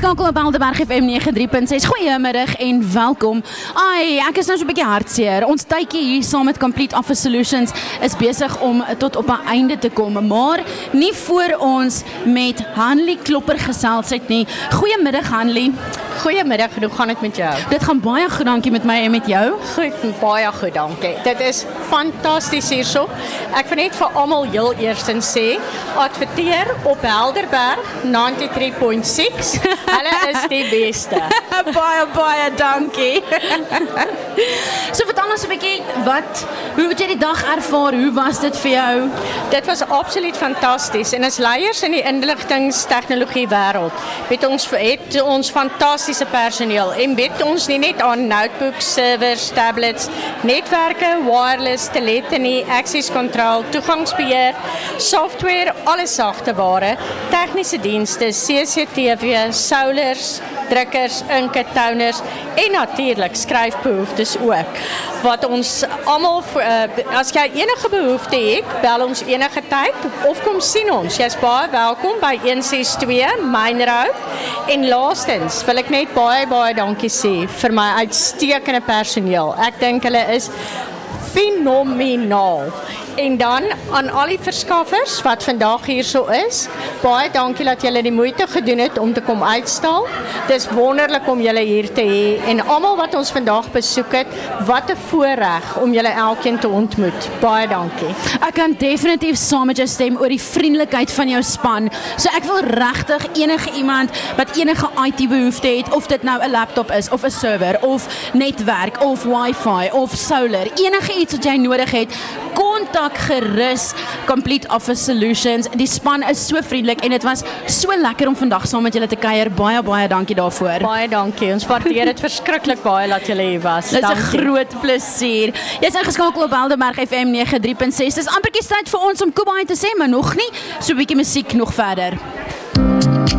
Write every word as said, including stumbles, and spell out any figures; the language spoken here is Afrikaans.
ingeskakel op Helderberg F M nege drie punt ses. Goeiemiddag en welkom. Ai, ek is nou so 'n bietjie hartseer. Ons tydjie hier saam met Complete Office Solutions is besig om tot op 'n einde te kom, maar nie voor ons met Hanlie Klopper gesels het nie. Goeiemiddag Hanlie. Goeiemiddag, hoe gaan dit met jou? Dit gaan baie goed, dankie met my en met jou. Goed, baie goed, dankie. Dit is fantasties hierso. Ek wil net vir almal heel eerstens sê, adverteer op Helderberg nege drie punt ses. Hulle is die beste. baie, baie dankie. So vertel ons 'n bietjie, wat, hoe het jy die dag ervaar? Hoe was dit vir jou? Dit was absoluut fantasties. En as leiers in die inligtingstegnologie wêreld, het ons het ons fantastiese personeel en bied ons nie net aan notebooks, servers, tablets, netwerke, wireless, telefonie, access control, toegangsbeheer, software, alle sagte ware, tegniese dienste, C C T V, solars, drukkers, inke, toners en natuurlik skryfbehoeftes ook. Wat ons almal, uh, as jy enige behoefte het, bel ons enige tyd of kom sien ons. Jy's baie welkom by een ses twee Main Road. En laastens wil ek net baie baie dankie sê vir my uitstekende personeel. Ek dink hulle is fenomenaal. En dan aan al die verskaffers wat vandag hier so is, baie dankie dat julle die moeite gedoen het om te kom uitstal. Dis wonderlik om julle hier te hê en almal wat ons vandag besoek het, wat 'n voorreg om julle elkeen te ontmoet. Baie dankie. Ek kan definitief saam met jou stem oor die vriendelikheid van jou span. So ek wil regtig enige iemand wat enige I T behoefte het, of dit nou 'n laptop is, of 'n server, of netwerk, of wifi, of solar, enige iets wat jy nodig het, kontak gerus Complete Office Solutions. Die span is so vriendelik en dit was so lekker om vandag saam met julle te kuier. Baie, baie dankie daarvoor. Baie dankie. Ons waardeer dit verskriklik baie dat julle hier was. Dit is 'n groot plesier. Jy's ingeskakel op Helderberg F M nege drie punt ses. Dis ampertjie tyd vir ons om goodbye te sê, maar nog nie. So 'n bietjie musiek nog verder.